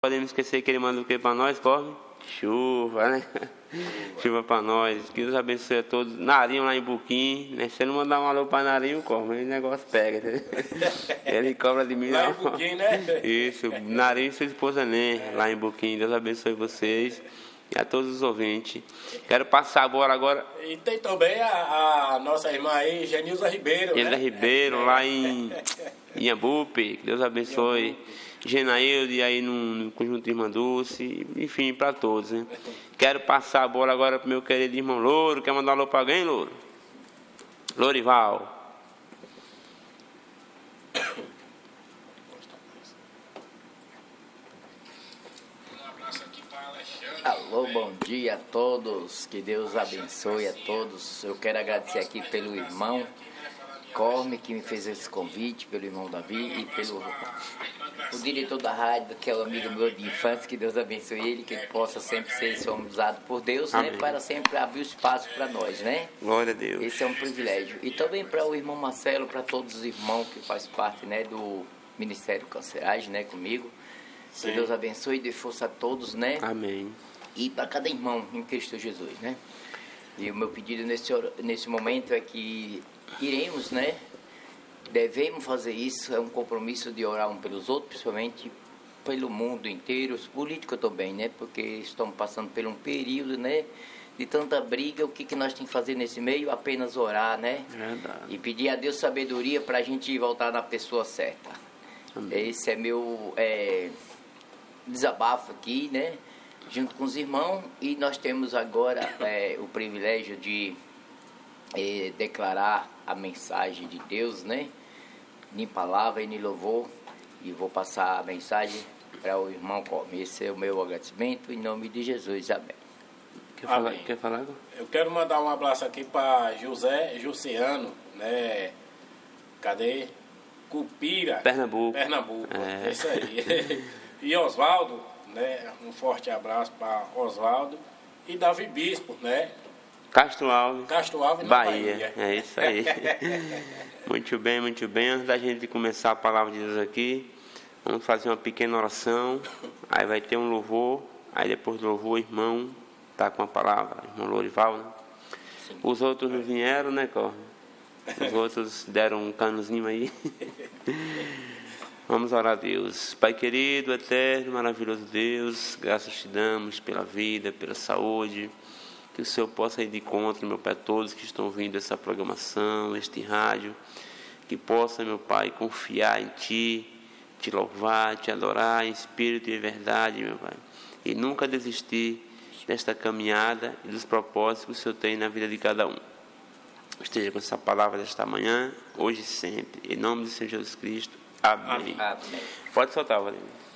Podemos esquecer que ele manda o que para nós, Corme? Chuva, né? Chuva para nós. Que Deus abençoe a todos. Narinho lá em Buquim, né? Se você não mandar um alô para Narinho, Corme, o negócio pega. Entendeu? Ele cobra de mim. Lá em Buquim, né? Isso, Narinho e sua esposa, né? Lá em Buquim. Deus abençoe vocês e a todos os ouvintes. Quero passar a bola agora. E tem também a nossa irmã aí, Genilza Ribeiro. Genilza Ribeiro, lá em Iambupe. Que Deus abençoe. Genailde aí no Conjunto de Irmã Dulce, enfim, para todos, né? Quero passar a bola agora pro meu querido irmão Louro. Quer mandar um alô para alguém, Louro? Lourival. Alô, bom dia a todos, que Deus abençoe a todos. Eu quero agradecer aqui pelo irmão Corme, que me fez esse convite, pelo irmão Davi e pelo o diretor da rádio, que é um amigo meu de infância. Que Deus abençoe ele, que ele possa sempre ser usado por Deus, né, para sempre abrir o espaço para nós, né? Glória a Deus. Esse é um privilégio. E também para o irmão Marcelo, para todos os irmãos que fazem parte, né, do Ministério Canceragem, né, comigo. Sim. Que Deus abençoe e dê força a todos, né? Amém. E para cada irmão em Cristo Jesus, né? E o meu pedido nesse momento é que iremos, né? Devemos fazer isso, é um compromisso de orar um pelos outros, principalmente pelo mundo inteiro, os políticos também, né? Porque estamos passando por um período, né, de tanta briga. O que nós temos que fazer nesse meio? Apenas orar, né? Verdade. E pedir a Deus sabedoria para a gente voltar na pessoa certa. Amém. Esse é meu desabafo aqui, né? Junto com os irmãos. E nós temos agora o privilégio de declarar a mensagem de Deus, né? Em palavra e em louvor. E vou passar a mensagem para o irmão Corme. Esse é o meu agradecimento, em nome de Jesus. Amém. Quer falar? Eu quero mandar um abraço aqui para José Jussiano, né? Cadê? Cupira, Pernambuco. É isso aí. E Oswaldo, né? Um forte abraço para Oswaldo e Davi Bispo, né? Castro Alves, Bahia. É isso aí. Muito bem, muito bem. Antes da gente começar a palavra de Deus aqui, vamos fazer uma pequena oração. Aí vai ter um louvor. Aí depois do louvor, o irmão está com a palavra, irmão Lourival, né? Os outros não vieram, né, Corre? Os outros deram um canozinho aí. Vamos orar a Deus. Pai querido, eterno, maravilhoso Deus, graças te damos pela vida, pela saúde. Que o Senhor possa ir de encontro, meu Pai, a todos que estão ouvindo essa programação, este rádio. Que possa, meu Pai, confiar em Ti, Te louvar, Te adorar em espírito e em verdade, meu Pai. E nunca desistir desta caminhada e dos propósitos que o Senhor tem na vida de cada um. Esteja com essa palavra desta manhã, hoje e sempre. Em nome do Senhor Jesus Cristo. Amém. Amém. Pode soltar, Valéria.